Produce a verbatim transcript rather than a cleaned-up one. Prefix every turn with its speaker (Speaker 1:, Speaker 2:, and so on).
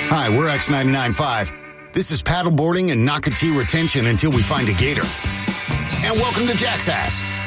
Speaker 1: Hi, we're X ninety-nine point five. This is paddleboarding and Nocatee retention until we find a gator. And welcome to Jack's Ass.